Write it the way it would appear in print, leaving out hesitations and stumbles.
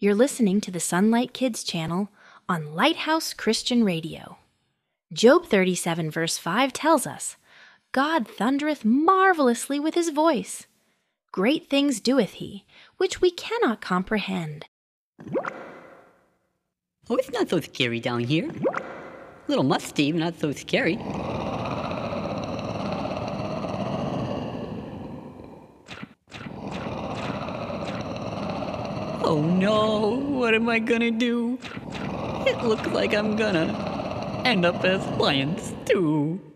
You're listening to the Sunlight Kids channel on Lighthouse Christian Radio. Job 37 verse 5 tells us, God thundereth marvelously with his voice. Great things doeth he, which we cannot comprehend. Oh, it's not so scary down here. A little musty, but not so scary. Oh no, what am I gonna do? It looks like I'm gonna end up as lion stew.